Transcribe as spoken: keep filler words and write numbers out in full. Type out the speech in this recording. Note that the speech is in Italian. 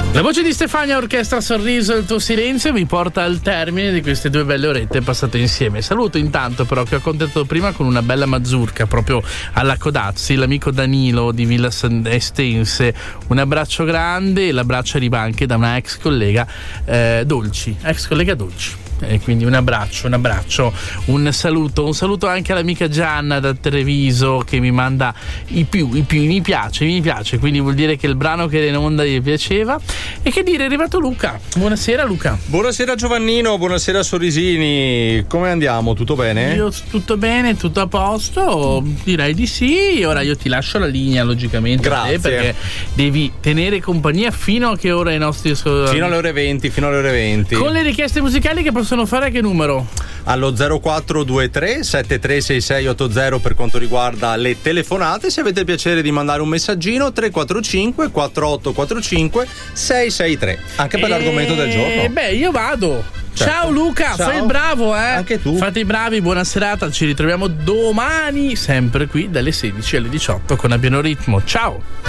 La voce di Stefania, Orchestra Sorriso, il tuo silenzio mi porta al termine di queste due belle orette passate insieme. Saluto intanto però che ho contattato prima con una bella mazurka proprio alla Codazzi, l'amico Danilo di Villa San Estense. Un abbraccio grande e l'abbraccio arriva anche da una ex collega eh, Dolci, ex collega Dolci. E quindi un abbraccio, un abbraccio, un saluto, un saluto anche all'amica Gianna da Treviso che mi manda i più, i più, mi piace, mi piace, quindi vuol dire che il brano che era in onda gli piaceva. E che dire, è arrivato Luca. Buonasera Luca. Buonasera Giovannino, buonasera Sorrisini, come andiamo? Tutto bene? Io tutto bene, tutto a posto, direi di sì. Ora io ti lascio la linea logicamente. Grazie. A te, perché devi tenere compagnia fino a che ora i nostri fino alle ore venti, fino alle ore venti. Con le richieste musicali che possono fare a che numero? Allo zero quattro due tre sette tre sei sei otto zero per quanto riguarda le telefonate. Se avete il piacere di mandare un messaggino, tre quattro cinque quattro otto quattro cinque sei sei tre, anche per e... l'argomento del giorno. Beh, io vado. Certo. Ciao Luca, Ciao. fai il bravo, eh? Anche tu. Fate i bravi, buona serata. Ci ritroviamo domani, sempre qui dalle sedici alle diciotto con A Pieno Ritmo. Ciao.